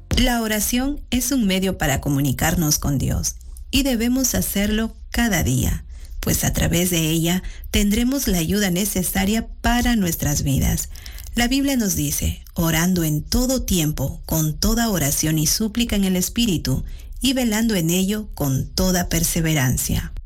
La oración es un medio para comunicarnos con Dios y debemos hacerlo cada día, pues a través de ella tendremos la ayuda necesaria para nuestras vidas. La Biblia nos dice, orando en todo tiempo, con toda oración y súplica en el Espíritu, y velando en ello con toda perseverancia.